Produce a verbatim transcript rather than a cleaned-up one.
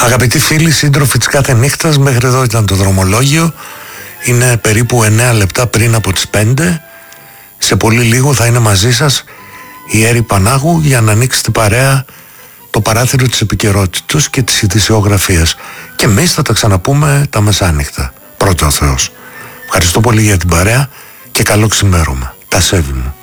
Αγαπητοί φίλοι, σύντροφοι της κάθε νύχτας, μέχρι εδώ ήταν το δρομολόγιο. Είναι περίπου εννέα λεπτά πριν από τις πέντε. Σε πολύ λίγο θα είναι μαζί σας η Έρη Πανάγου για να ανοίξει την παρέα το παράθυρο της επικαιρότητας και της ειδησιογραφίας. Και εμείς θα τα ξαναπούμε τα μεσάνυχτα. Πρώτα ο Θεός. Ευχαριστώ πολύ για την παρέα και καλό ξημέρωμα. Τα σέβη μου.